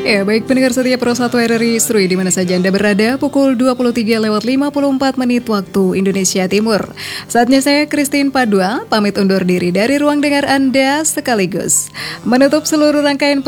Ya, baik pendengar setia Pro 1 RRI Serui di mana saja Anda berada, pukul 23:54 waktu Indonesia Timur. Saatnya saya Christine Padua pamit undur diri dari ruang dengar Anda sekaligus menutup seluruh rangkaian